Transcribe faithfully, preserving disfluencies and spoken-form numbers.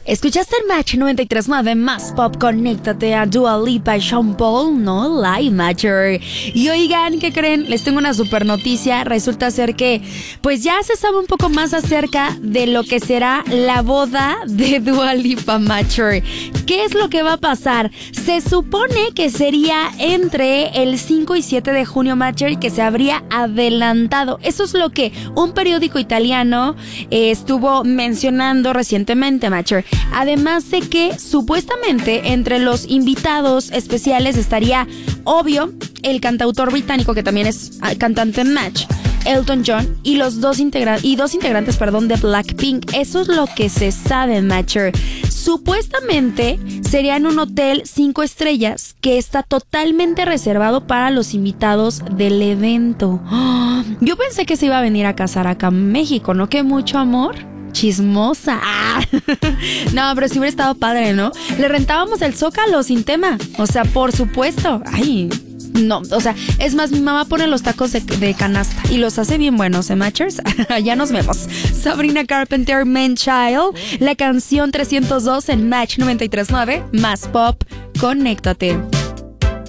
Escuchaste el Match noventa y tres punto nueve más Pop. Conéctate a Dua Lipa y Sean Paul, no Live Matcher. Y oigan, ¿qué creen? Les tengo una super noticia. Resulta ser que pues ya se sabe un poco más acerca de lo que será la boda de Dua Lipa, Matcher. ¿Qué es lo que va a pasar? Se supone que sería entre el cinco y siete de junio, Matcher, y que se habría adelantado. Eso es lo que un periódico italiano eh, estuvo mencionando recientemente, Matcher. Además de que supuestamente entre los invitados especiales estaría, obvio, el cantautor británico que también es cantante en Match, Elton John, y los dos integra- y dos integrantes, perdón, de Blackpink. Eso es lo que se sabe, Matcher. Supuestamente sería en un hotel cinco estrellas que está totalmente reservado para los invitados del evento. Oh, yo pensé que se iba a venir a casar acá en México, ¿no? ¡Qué mucho amor! Chismosa. Ah. No, pero sí hubiera estado padre, ¿no? Le rentábamos el Zócalo sin tema. O sea, por supuesto. Ay, no, o sea, es más, mi mamá pone los tacos de, de canasta y los hace bien buenos, ¿eh, Matchers? Ya nos vemos. Sabrina Carpenter, Man Child, la canción trescientos dos en Match noventa y tres punto nueve, más Pop. Conéctate.